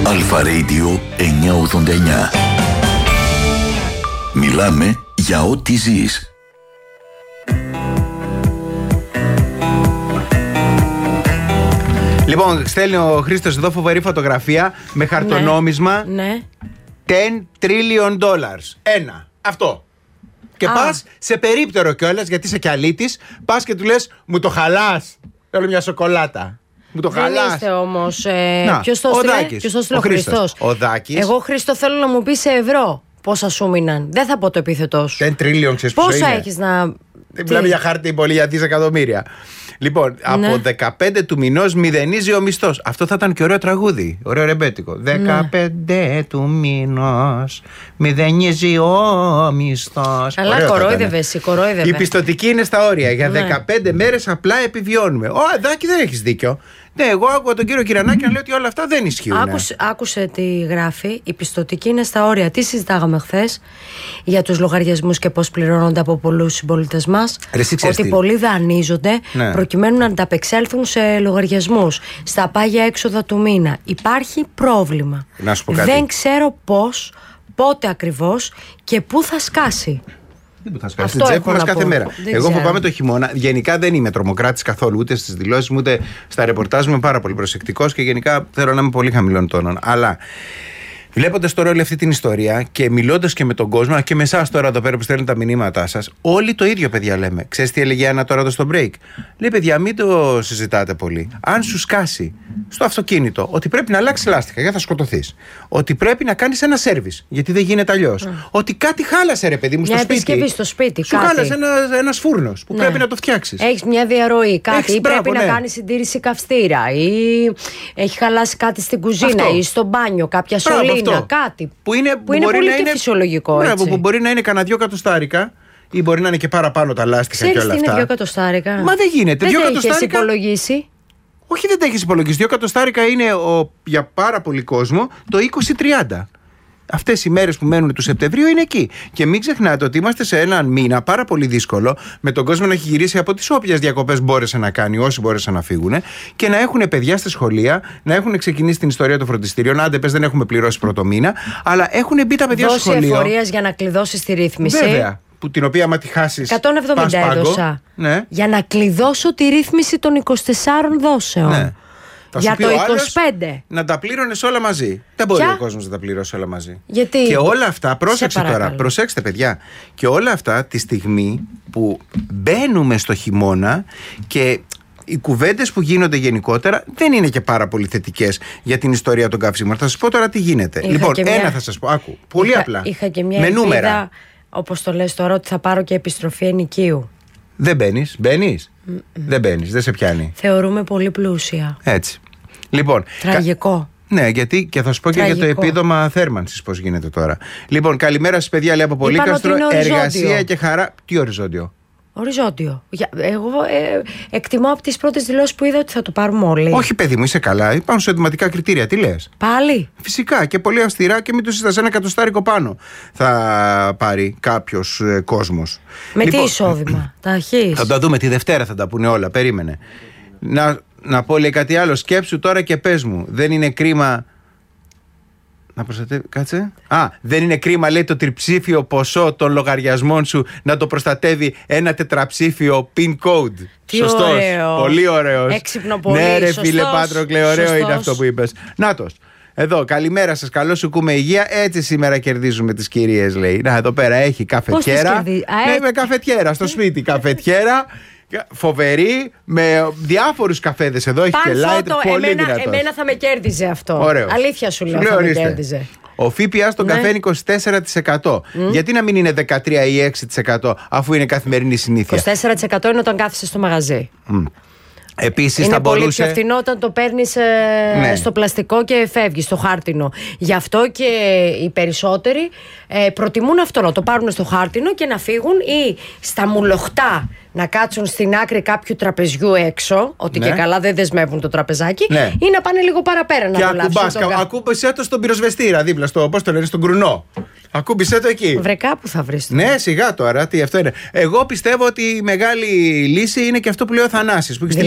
Αλφα Radio 989. Μιλάμε για ό,τι ζεις. Λοιπόν, στέλνει ο Χρήστος εδώ φοβερή φωτογραφία με χαρτονόμισμα. Ναι. $10 trillion. Ένα. Αυτό. Και πας σε περίπτερο κιόλας, γιατί είσαι κι αλήτης, πας και του λες, μου το χαλάς. Θέλω μια σοκολάτα. Μου το χαλάς. Δεν είστε όμως. Ποιος το στείλε, ο Χριστός. Ο Δάκης. Εγώ, Χρήστο, θέλω να μου πεις σε ευρώ πόσα σου μείναν. Δεν θα πω το επίθετό σου. 10 trillion, ξέρεις πόσα έχεις να. Μιλάμε για χάρτη πολύ για δισεκατομμύρια. Λοιπόν, ναι. Από 15 του μηνός μηδενίζει ο μισθός. Αυτό θα ήταν και ωραίο τραγούδι. Ωραίο ρεμπέτικο. 15 του μηνός μηδενίζει ο μισθός. Αλλά κορόιδευε εσύ, κορόιδευε. Η πιστωτική είναι στα όρια. Για 15 μέρες απλά επιβιώνουμε. Ω, Αδάκη, δεν έχεις δίκιο. Ναι, εγώ άκουγα τον κύριο Κυρανάκη να λέει ότι όλα αυτά δεν ισχύουν. Άκουσε τι γράφει. Η πιστωτική είναι στα όρια. Τι συζητάγαμε χθες για τους λογαριασμούς και πώς πληρώνονται από πολλούς συμπολίτες μας. Ότι πολλοί δανείζονται προκειμένου να ανταπεξέλθουν σε λογαριασμούς, στα πάγια έξοδα του μήνα. Υπάρχει πρόβλημα. Να σου πω κάτι. Δεν ξέρω πώς, πότε ακριβώς και πού θα σκάσει. Που θα σκάσει την τσέπη μας κάθε μέρα. Εγώ φοβάμαι το χειμώνα. Γενικά δεν είμαι τρομοκράτης καθόλου, ούτε στις δηλώσεις μου, ούτε στα ρεπορτάζ μου. Είμαι πάρα πολύ προσεκτικός και γενικά θέλω να είμαι πολύ χαμηλών τόνων. Αλλά βλέποντας τώρα όλη αυτή την ιστορία και μιλώντας και με τον κόσμο και με εσάς τώρα εδώ πέρα που στέλνουν τα μηνύματά σας, όλοι το ίδιο, παιδιά, λέμε. Ξέρεις τι έλεγε Άννα τώρα εδώ στο break? Λέει, παιδιά, μην το συζητάτε πολύ. Αν σου σκάσει στο αυτοκίνητο ότι πρέπει να αλλάξει λάστιχα γιατί θα σκοτωθείς, ότι πρέπει να κάνεις ένα σέρβις γιατί δεν γίνεται αλλιώς, ότι κάτι χάλασε, ρε παιδί μου, στο σπίτι. Στο σπίτι. Σου χάλασε ένας φούρνος που πρέπει να το φτιάξεις. Έχεις μια διαρροή, κάτι, ή πρέπει να κάνεις συντήρηση καυστήρα, ή έχει χαλάσει κάτι στην κουζίνα ή στο μπάνιο, κάποια σωλήνα. Κάτι που είναι πολύ και φυσιολογικό. Μπράβο, που μπορεί να είναι κανένα 2 εκατοστάρικα ή μπορεί να είναι και παραπάνω τα λάστιχα και όλα αυτά. Ξέρεις τι είναι 2 εκατοστάρικα? Μα δεν γίνεται. Δεν τα έχεις υπολογίσει? Όχι, δεν τα έχεις υπολογίσει. 2 εκατοστάρικα είναι για πάρα πολύ κόσμο το 20-30. Αυτές οι μέρες που μένουν του Σεπτεμβρίου είναι εκεί. Και μην ξεχνάτε ότι είμαστε σε έναν μήνα πάρα πολύ δύσκολο, με τον κόσμο να έχει γυρίσει από τις όποιες διακοπές μπόρεσε να κάνει, όσοι μπόρεσαν να φύγουν, και να έχουν παιδιά στα σχολεία, να έχουν ξεκινήσει την ιστορία των φροντιστηρίων. Άντε, πες, δεν έχουμε πληρώσει πρώτο μήνα, αλλά έχουν μπει τα παιδιά στο σχολείο. Δώση εφορίας για να κλειδώσεις τη ρύθμιση. Βέβαια. Την οποία, άμα τη χάσεις. 170 έδωσα. Ναι. Για να κλειδώσω τη ρύθμιση των 24 δόσεων. Ναι. Για το 25. Να τα πλήρωνες όλα μαζί. Δεν μπορεί ο κόσμος να τα πληρώσει όλα μαζί. Γιατί? Και όλα αυτά, πρόσεξε τώρα, προσέξτε παιδιά. Και όλα αυτά τη στιγμή που μπαίνουμε στο χειμώνα και οι κουβέντες που γίνονται γενικότερα δεν είναι και πάρα πολύ θετικές για την ιστορία των καυσίμων. Θα σας πω τώρα τι γίνεται. Ένα θα σας πω. Άκου. Πολύ απλά. Είχα και μια με ελπίδα, νούμερα. όπως το λες τώρα, ότι θα πάρω και επιστροφή ενοικίου. Δεν μπαίνεις. Δεν μπαίνεις, δεν σε πιάνει. Θεωρούμε πολύ πλούσια. Έτσι. Λοιπόν. Τραγικό. Ναι, γιατί και θα σου πω και για το επίδομα θέρμανσης πώς γίνεται τώρα. Λοιπόν, καλημέρα σας, παιδιά, λέει από Πολύκαστρο. Εργασία και χαρά. Τι οριζόντιο? Οριζόντιο. Εγώ εκτιμώ από τις πρώτες δηλώσεις που είδα ότι θα το πάρουμε όλοι. Όχι, παιδί μου, είσαι καλά. Υπάρχουν στατιστικά κριτήρια. Τι λες? Πάλι. Φυσικά και πολύ αυστηρά και μην το συζητάς. 1 εκατοστάρικο πάνω θα πάρει κάποιος κόσμος. Με τι εισόδημα? Τα έχεις? Θα τα δούμε τη Δευτέρα, θα τα πούνε όλα. Περίμενε. Να πω, λέει, κάτι άλλο. Σκέψου τώρα και πες μου. Δεν είναι κρίμα. Να προστατεύει. Κάτσε. Δεν είναι κρίμα, λέει, το τριψήφιο ποσό των λογαριασμών σου να το προστατεύει ένα τετραψήφιο PIN code. Τι σωστός. Ωραίο. Πολύ ωραίος. Έξυπνο πολύ. Ναι, ρε σωστός. φίλε Πάτροκλε, ωραίο Σωστός. είναι αυτό που είπες. Νάτος. Εδώ, καλημέρα σας. Καλό σου κούμε υγεία. Έτσι σήμερα κερδίζουμε τις κυρίες, λέει. Να, εδώ πέρα έχει καφετιέρα. Ναι, με καφετιέρα στο σπίτι. Καφετιέρα. Φοβερή, με διάφορους καφέδες εδώ. Έχει και light, πολύ δυνατός. Εμένα θα με κέρδιζε αυτό. Ωραίος. Αλήθεια σου λέω, θα με κέρδιζε. Ο ΦΠΑ στον καφέ είναι 24%. Γιατί να μην είναι 13% ή 6% αφού είναι καθημερινή συνήθεια? 24% είναι όταν κάθεσαι στο μαγαζί. Επίσης είναι θα πολύ μπορούσε. πιο φθηνό όταν το παίρνεις στο πλαστικό και φεύγεις στο χάρτινο. Γι' αυτό και οι περισσότεροι προτιμούν αυτό, να το πάρουν στο χάρτινο και να φύγουν, ή στα μουλοχτά να κάτσουν στην άκρη κάποιου τραπεζιού έξω, ότι και καλά δεν δεσμεύουν το τραπεζάκι, ή να πάνε λίγο παραπέρα να απολαύσουν. Και ακούμπησέ το στον πυροσβεστήρα δίπλα, πώς το λένε, στον κρουνό. Ακούμπησέ το εκεί. Βρε, κάπου θα βρεις. Ναι, σιγά τώρα, τι αυτό είναι. Εγώ πιστεύω ότι η μεγάλη λύση είναι και αυτό που λέει ο Θανάσης, που έχει